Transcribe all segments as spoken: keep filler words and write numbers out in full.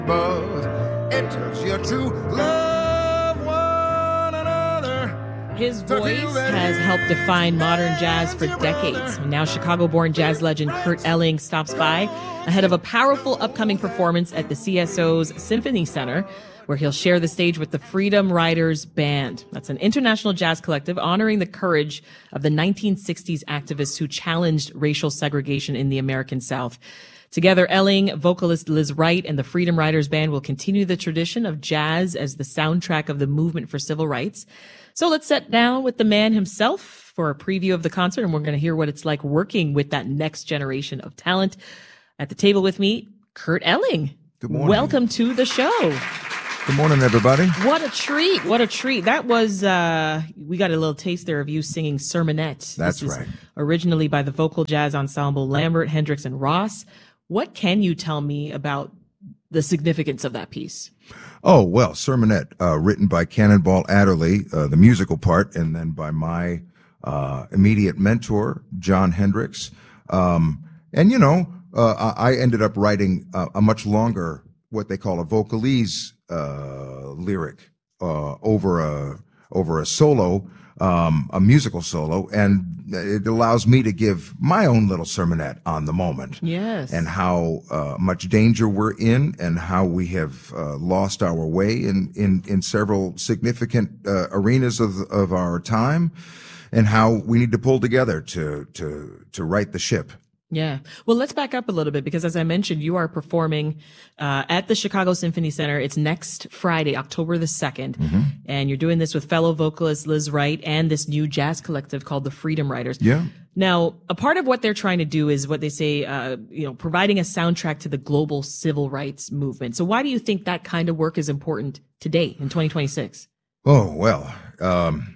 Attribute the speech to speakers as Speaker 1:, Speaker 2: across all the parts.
Speaker 1: above. It tells you to love one another.
Speaker 2: His voice has helped define modern jazz for decades. Now Chicago-born jazz legend Kurt Elling stops by ahead of a powerful upcoming performance at the C S O's Symphony Center, where he'll share the stage with the Freedom Riders Band. That's an international jazz collective honoring the courage of the nineteen sixties activists who challenged racial segregation in the American South. Together, Elling, vocalist Liz Wright, and the Freedom Riders Band will continue the tradition of jazz as the soundtrack of the movement for civil rights. So let's sit down with the man himself for a preview of the concert, and we're going to hear what it's like working with that next generation of talent. At the table with me, Kurt Elling.
Speaker 1: Good morning.
Speaker 2: Welcome to the show.
Speaker 1: Good morning, everybody.
Speaker 2: What a treat. What a treat. That was, uh, we got a little taste there of you singing Sermonette.
Speaker 1: That's
Speaker 2: this is
Speaker 1: right.
Speaker 2: Originally by the vocal jazz ensemble Lambert, Hendricks, and Ross. What can you tell me about the significance of that piece?
Speaker 1: Oh, well, Sermonette, uh, written by Cannonball Adderley, uh, the musical part, and then by my uh, immediate mentor, John Hendricks. Um, and, you know, uh, I ended up writing a, a much longer, what they call a vocalese uh, lyric uh, over a over a solo, um, a musical solo, and it allows me to give my own little sermonette on the moment.
Speaker 2: Yes.
Speaker 1: And how uh, much danger we're in, and how we have uh, lost our way in in in several significant uh, arenas of of our time, and how we need to pull together to to to right the ship.
Speaker 2: Yeah. Well, let's back up a little bit, because as I mentioned, you are performing uh at the Chicago Symphony Center. It's next Friday, October the second. Mm-hmm. And you're doing this with fellow vocalist Liz Wright and this new jazz collective called the Freedom Riders.
Speaker 1: Yeah.
Speaker 2: Now, a part of what they're trying to do is what they say, uh, you know, providing a soundtrack to the global civil rights movement. So why do you think that kind of work is important today in twenty twenty-six?
Speaker 1: Oh, well, um,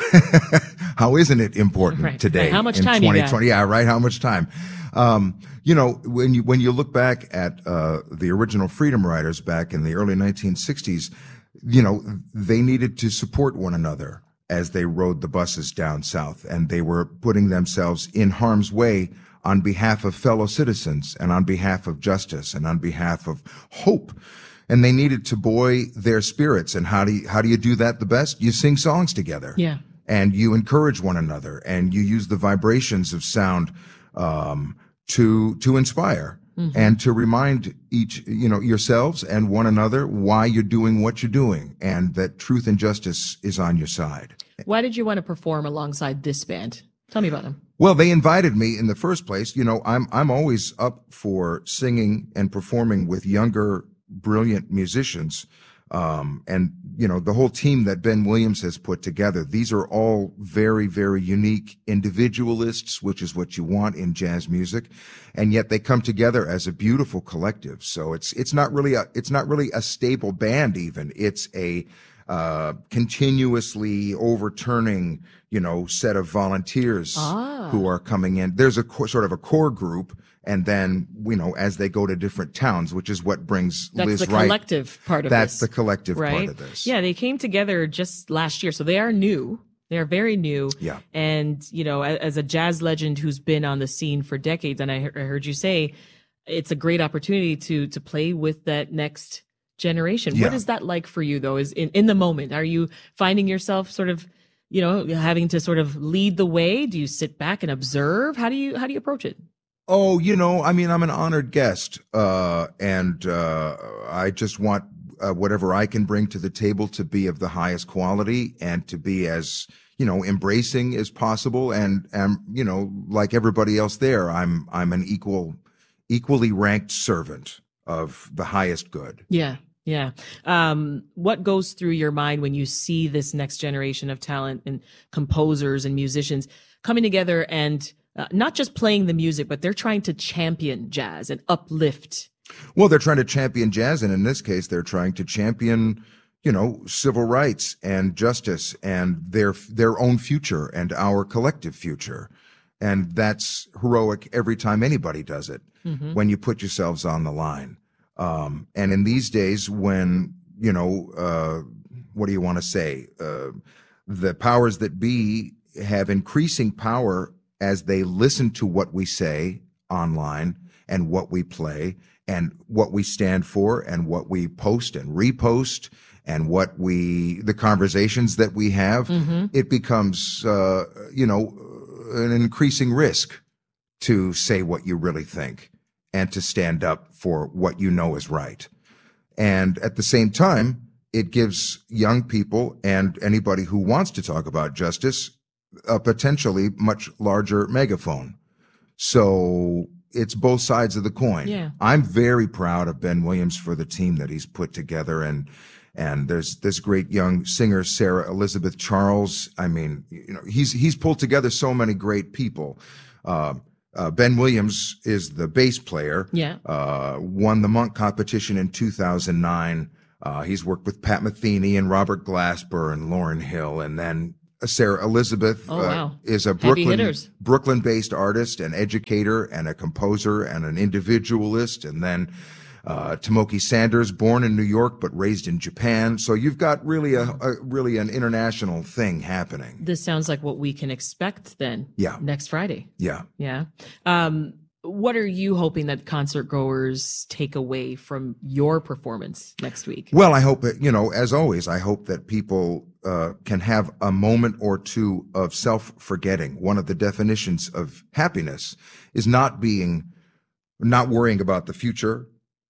Speaker 1: how isn't it important
Speaker 2: right.
Speaker 1: today?
Speaker 2: Right. How much
Speaker 1: in
Speaker 2: time
Speaker 1: twenty
Speaker 2: you
Speaker 1: twenty?
Speaker 2: got?
Speaker 1: Yeah, right. How much time? Um, you know, when you, when you look back at, uh, the original Freedom Riders back in the early nineteen sixties, you know, they needed to support one another as they rode the buses down south, and they were putting themselves in harm's way on behalf of fellow citizens, and on behalf of justice, and on behalf of hope. And they needed to buoy their spirits. And how do you, how do you do that the best? You sing songs together.
Speaker 2: Yeah.
Speaker 1: And you encourage one another, and you use the vibrations of sound, um, to, to inspire, mm-hmm. and to remind each, you know, yourselves and one another why you're doing what you're doing, and that truth and justice is on your side.
Speaker 2: Why did you want to perform alongside this band? Tell me about them.
Speaker 1: Well, they invited me in the first place. You know, I'm, I'm always up for singing and performing with younger, brilliant musicians. Um, and, you know, the whole team that Ben Williams has put together, these are all very, very unique individualists, which is what you want in jazz music. And yet they come together as a beautiful collective. So it's, it's not really a, it's not really a stable band even. It's a, uh, continuously overturning, you know, set of volunteers
Speaker 2: ah.
Speaker 1: who are coming in. There's a co- sort of a core group. And then, you know, as they go to different towns, which is what brings
Speaker 2: That's
Speaker 1: Liz
Speaker 2: the
Speaker 1: Wright.
Speaker 2: collective part of
Speaker 1: That's
Speaker 2: this.
Speaker 1: the collective
Speaker 2: right?
Speaker 1: part of this.
Speaker 2: Yeah, they came together just last year. So they are new. They are very new.
Speaker 1: Yeah.
Speaker 2: And, you know, as, as a jazz legend who's been on the scene for decades, and I, he- I heard you say it's a great opportunity to to play with that next generation.
Speaker 1: Yeah.
Speaker 2: What is that like for you, though, is in, in the moment? Are you finding yourself sort of, you know, having to sort of lead the way? Do you sit back and observe? How do you how do you approach it?
Speaker 1: Oh, you know, I mean, I'm an honored guest, uh, and uh, I just want uh, whatever I can bring to the table to be of the highest quality, and to be as, you know, embracing as possible. And, and you know, like everybody else there, I'm I'm an equal, equally ranked servant of the highest good.
Speaker 2: Yeah. Yeah. Um, what goes through your mind when you see this next generation of talent and composers and musicians coming together and uh, not just playing the music, but they're trying to champion jazz and uplift?
Speaker 1: Well, they're trying to champion jazz, and in this case, they're trying to champion, you know, civil rights and justice and their their own future and our collective future. And that's heroic every time anybody does it, mm-hmm. when you put yourselves on the line. Um, and in these days when, you know, uh, what do you want to say? Uh, the powers that be have increasing power as they listen to what we say online and what we play, and what we stand for and what we post and repost and what we, the conversations that we have, mm-hmm. it becomes, uh, you know, an increasing risk to say what you really think and to stand up for what you know is right. And at the same time, it gives young people and anybody who wants to talk about justice a potentially much larger megaphone. So it's both sides of the coin.
Speaker 2: Yeah.
Speaker 1: I'm very proud of Ben Williams for the team that he's put together. And, and there's this great young singer, Sarah Elizabeth Charles. I mean, you know, he's, he's pulled together so many great people. Uh, uh, Ben Williams is the bass player.
Speaker 2: Yeah.
Speaker 1: Uh, won the Monk competition in two thousand nine. Uh, he's worked with Pat Metheny and Robert Glasper and Lauryn Hill, and then Sarah Elizabeth
Speaker 2: oh, wow.
Speaker 1: uh, is a
Speaker 2: Heavy
Speaker 1: Brooklyn
Speaker 2: hitters.
Speaker 1: Brooklyn-based artist, an educator, and a composer, and an individualist. And then uh, Tomoki Sanders, born in New York but raised in Japan. So you've got really a, a really an international thing happening.
Speaker 2: This sounds like what we can expect then.
Speaker 1: Yeah.
Speaker 2: Next Friday.
Speaker 1: Yeah.
Speaker 2: Yeah. Um, what are you hoping that concert goers take away from your performance next week?
Speaker 1: Well, I hope that, you know, as always, I hope that people uh, can have a moment or two of self-forgetting. One of the definitions of happiness is not being, not worrying about the future,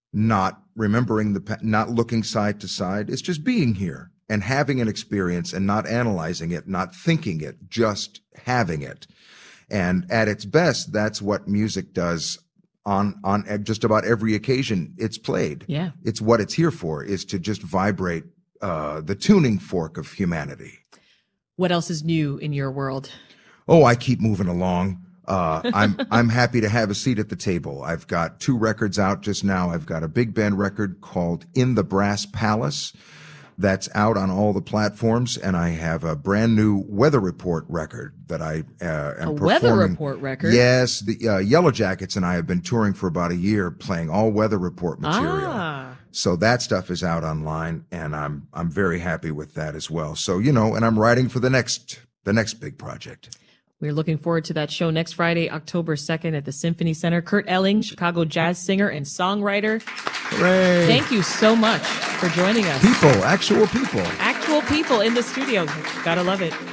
Speaker 1: not remembering the, not looking side to side. It's just being here and having an experience and not analyzing it, not thinking it, just having it. And at its best, that's what music does on, on just about every occasion it's played.
Speaker 2: Yeah.
Speaker 1: It's what it's here for, is to just vibrate, uh, the tuning fork of humanity.
Speaker 2: What else is new in your world?
Speaker 1: Oh, I keep moving along. Uh, I'm, I'm happy to have a seat at the table. I've got two records out just now. I've got a big band record called In the Brass Palace. That's out on all the platforms, and I have a brand new Weather Report record that I uh, am
Speaker 2: a
Speaker 1: performing.
Speaker 2: Weather Report record?
Speaker 1: Yes, the uh, Yellow Jackets and I have been touring for about a year, playing all Weather Report material.
Speaker 2: Ah.
Speaker 1: So that stuff is out online, and I'm I'm very happy with that as well. So you know, and I'm writing for the next the next big project.
Speaker 2: We're looking forward to that show next Friday, October second at the Symphony Center. Kurt Elling, Chicago jazz singer and songwriter.
Speaker 1: Hooray.
Speaker 2: Thank you so much for joining us.
Speaker 1: People, actual people.
Speaker 2: Actual people in the studio. Gotta love it.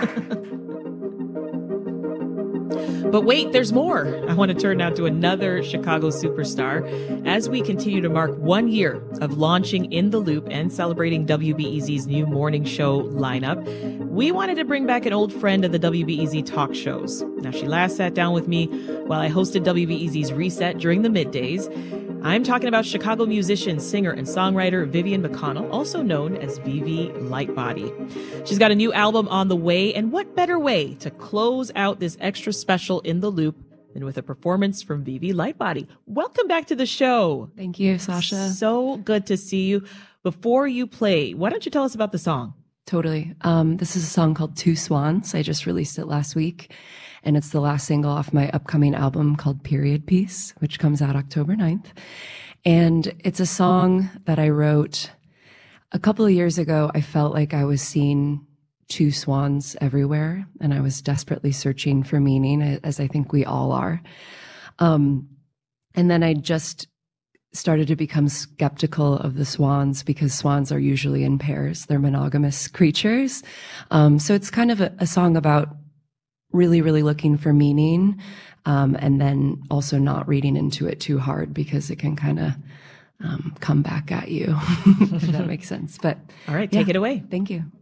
Speaker 2: But wait, there's more. I want to turn now to another Chicago superstar as we continue to mark one year of launching In the Loop and celebrating W B E Z's new morning show lineup. We wanted to bring back an old friend of the W B E Z talk shows. Now, she last sat down with me while I hosted W B E Z's Reset during the middays. I'm talking about Chicago musician, singer, and songwriter Vivian McConnell, also known as Vivi Lightbody. She's got a new album on the way, and what better way to close out this extra special In the Loop than with a performance from Vivi Lightbody. Welcome back to the show.
Speaker 3: Thank you, Sasha.
Speaker 2: So good to see you. Before you play, why don't you tell us about the song?
Speaker 3: Totally. Um, this is a song called Two Swans. I just released it last week, and it's the last single off my upcoming album called Period Piece, which comes out October ninth. And it's a song that I wrote a couple of years ago. I felt like I was seeing two swans everywhere, and I was desperately searching for meaning, as I think we all are. Um, and then I just started to become skeptical of the swans, because swans are usually in pairs. They're monogamous creatures. Um, so it's kind of a, a song about really, really looking for meaning, um, and then also not reading into it too hard, because it can kind of um, come back at you, if that makes sense. But
Speaker 2: all right,
Speaker 3: yeah,
Speaker 2: take it away.
Speaker 3: Thank you.